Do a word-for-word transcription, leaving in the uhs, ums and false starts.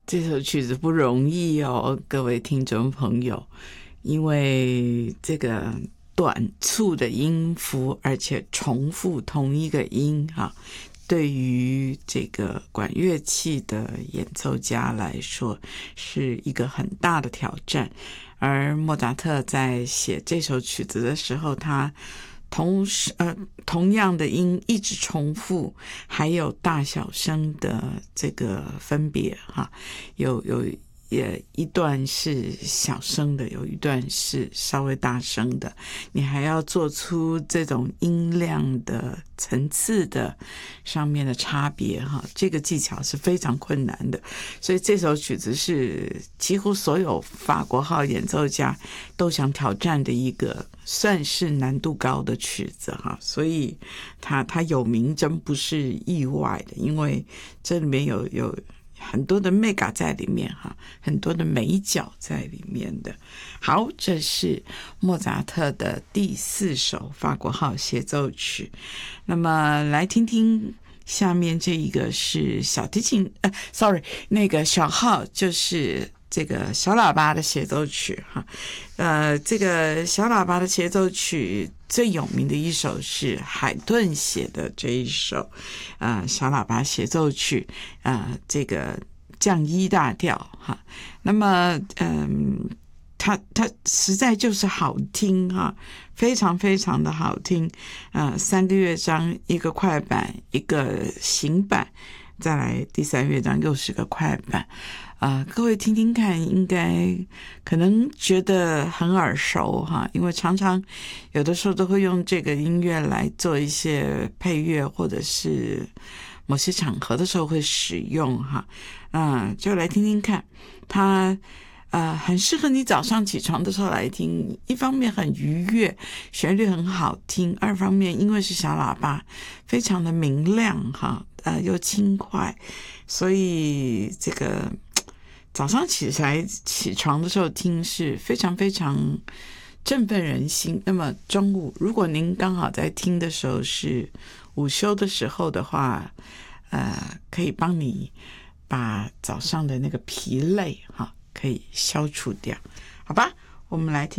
这首曲子不容易哦，各位听众朋友，因为这个短促的音符，而且重复同一个音哈、啊，对于这个管乐器的演奏家来说是一个很大的挑战。而莫扎特在写这首曲子的时候，他同时呃同样的音一直重复，还有大小声的这个分别哈，有有也一段是小声的，有一段是稍微大声的，你还要做出这种音量的层次的上面的差别哈，这个技巧是非常困难的。所以这首曲子是几乎所有法国号演奏家都想挑战的一个算是难度高的曲子哈，所以它它有名真不是意外的，因为这里面有有很多的 mega 在里面哈，很多的美角在里面的。好，这是莫扎特的第四首法国号协奏曲。那么来听听下面这一个是小提琴，呃 ，sorry， 那个小号就是这个小喇叭的协奏曲哈。呃，这个小喇叭的协奏曲最有名的一首是海顿写的这一首呃小喇叭协奏曲，呃这个降一大调哈。那么嗯它它实在就是好听哈，非常非常的好听。呃三个乐章，一个快板，一个行板，再来第三乐章又是个快板。啊、呃，各位听听看，应该可能觉得很耳熟哈，因为常常有的时候都会用这个音乐来做一些配乐，或者是某些场合的时候会使用哈。嗯、呃，就来听听看，它呃很适合你早上起床的时候来听。一方面很愉悦，旋律很好听；二方面因为是小喇叭，非常的明亮哈，呃又轻快，所以这个。早上起来起床的时候听是非常非常振奋人心。那么中午如果您刚好在听的时候是午休的时候的话，呃，可以帮你把早上的那个疲累哈可以消除掉，好吧？我们来听。